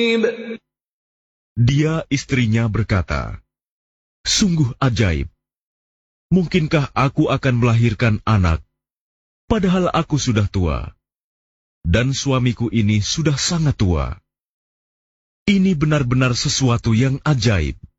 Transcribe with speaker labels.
Speaker 1: Dia istrinya berkata, "Sungguh ajaib. Mungkinkah aku akan melahirkan anak, padahal aku sudah tua, dan suamiku ini sudah sangat tua? Ini benar-benar sesuatu yang ajaib."